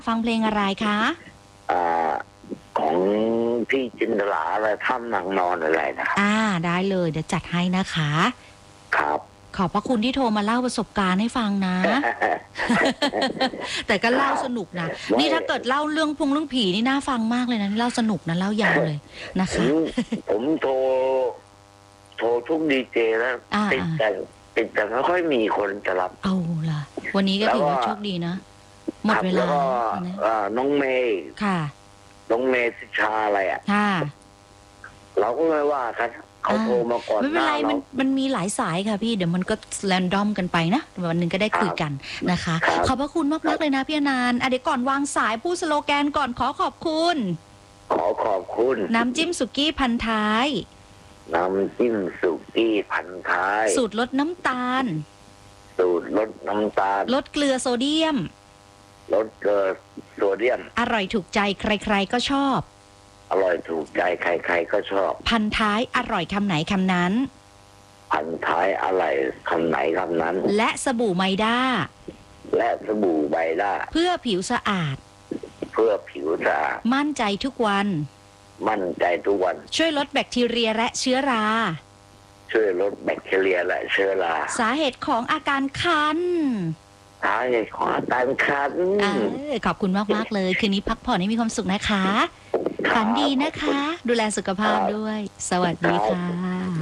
ฟังเพลงอะไรคะของพี่จินตลาอะไรถ้ำนางนอนอะไรนะครับได้เลยเดี๋ยวจัดให้นะคะครับขอบพระคุณที่โทรมาเล่าประสบการณ์ให้ฟังนะ แต่ก็เล่าสนุกนะนี่ถ้าเกิดเล่าเรื่องผีนี่น่าฟังมากเลยนะเล่าสนุกนะเล่ายาวเลยนะคะผมโทรทุกดีเจแล้วติดแต่ไม่ค่อยมีคนจะรับเอาล่ะวันนี้ก็ถือว่าโชคดีนะหมดเวลาแล้วก็น้องเมย์ค่ะน้องเมย์สิชาอะไรค่ะเราก็ไม่ว่ากันเขาโทรมาก่อนไม่เป็นไรมันมีหลายสายค่ะพี่เดี๋ยวมันก็แรนดอมกันไปนะวันหนึ่งก็ได้คุยกันนะคะขอบพระคุณมากๆเลยนะพี่อนันต์เดี๋ยวก่อนวางสายพูดสโลแกนก่อนขอบคุณน้ำจิ้มสุกี้พันท้ายน้ำจิ้มสุกี้พันท้ายสูตรลดน้ำตาลลดเกลือโซเดียมอร่อยถูกใจใครๆก็ชอบอร่อยถูกใจใครๆก็ชอบพันท้ายอร่อยคำไหนคำนั้นพันท้ายอร่อยคำไหนคำนั้นและสบู่ไมด้าเพื่อผิวสะอาดมั่นใจทุกวันช่วยลดแบคทีเรียและเชื้อราสาเหตุของอาการคันขอบคุณมากๆเลยคืนนี้พักผ่อนให้มีความสุขนะคะฝันดีนะคะดูแลสุขภาพด้วยสวัสดีค่ะ